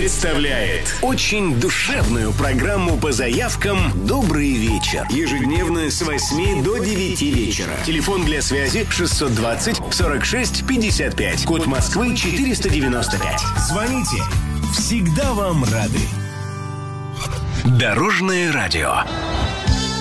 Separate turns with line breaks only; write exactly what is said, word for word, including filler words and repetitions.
представляет очень душевную программу по заявкам «Добрый вечер». Ежедневно с восьми до девяти вечера. Телефон для связи шестьсот двадцать сорок шесть пятьдесят пять. Код Москвы четыреста девяносто пять. Звоните. Всегда вам рады. Дорожное радио.